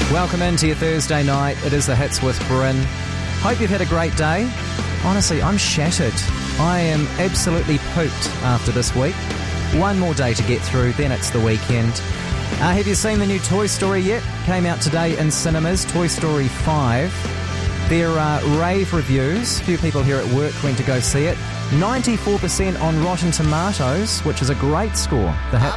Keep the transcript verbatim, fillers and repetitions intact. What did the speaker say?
Welcome into your Thursday night. It is the Hits with Bryn. Hope you've had a great day. Honestly, I'm shattered. I am absolutely pooped after this week. One more day to get through, then it's the weekend. Uh, have you seen the new Toy Story yet? Came out today in cinemas, Toy Story five. There are rave reviews. A few people here at work went to go see it. ninety-four percent on Rotten Tomatoes, which is a great score. The hit